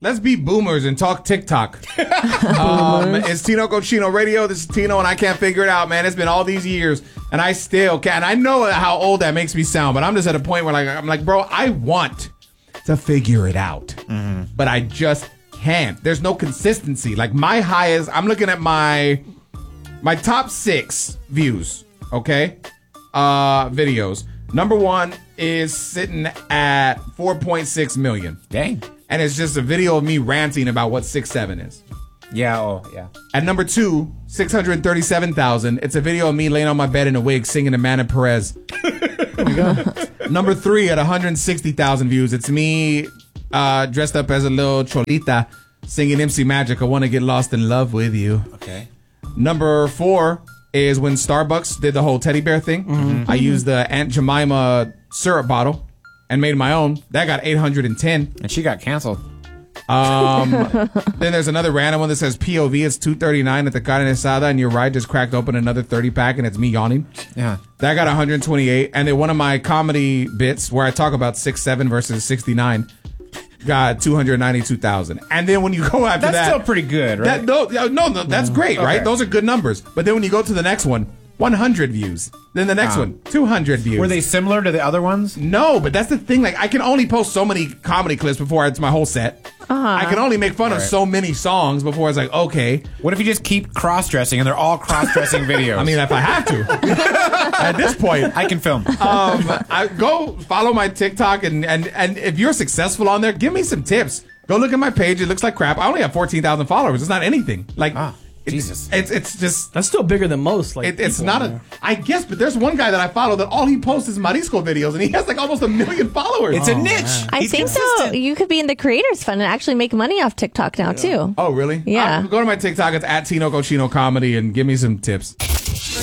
let's be boomers and talk TikTok. It's Tino Cochino Radio. This is Tino, and I can't figure it out, man. It's been all these years, and I still can't. And I know how old that makes me sound, but I'm just at a point where I'm like, bro, I want to figure it out, but I just can't. There's no consistency. Like my highest, I'm looking at my top 6 views. Okay, videos. Number 1 is sitting at 4.6 million. Dang. And it's just a video of me ranting about what 6'7" is. Yeah, yeah. At number 2, 637,000. It's a video of me laying on my bed in a wig singing Amanda Perez. Number 3 at 160,000 views. It's me dressed up as a little cholita singing MC Magic. I want to get lost in love with you. Okay. Number 4 is when Starbucks did the whole teddy bear thing. I used the Aunt Jemima syrup bottle and made my own. That got 810. And she got canceled. Then there's another random one that says POV. It's 2:39 at the carne asada, and your ride just cracked open another 30-pack, and it's me yawning. Yeah. That got 128. And then one of my comedy bits where I talk about 6'7" versus 69 got 292,000. And then when you go after that's still pretty good, right? No, that's great, right? Those are good numbers. But then when you go to the next one, 100 views. Then the next one, 200 views. Were they similar to the other ones? No, but that's the thing. Like, I can only post so many comedy clips before it's my whole set. I can only make fun of so many songs before it's like, okay. What if you just keep cross-dressing and they're all cross-dressing videos? I mean, if I have to. At this point. I can film. I go follow my TikTok, and if you're successful on there, give me some tips. Go look at my page. It looks like crap. I only have 14,000 followers. It's not anything. Like, Jesus. It's just... That's still bigger than most. Like it's not a... I guess, but there's one guy that I follow that all he posts is Marisco videos, and he has like almost 1 million followers. It's a niche. I think so. You could be in the creators fund and actually make money off TikTok now, too. Oh, really? Yeah. Go to my TikTok. It's at Tino Cochino Comedy, and give me some tips.